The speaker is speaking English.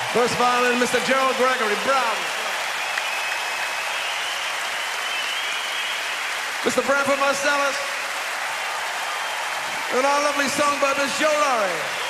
First violin, Mr. Gerald Gregory Brown. Mr. Branford Marcellus. And our lovely songbird, Miss Joe Laurie.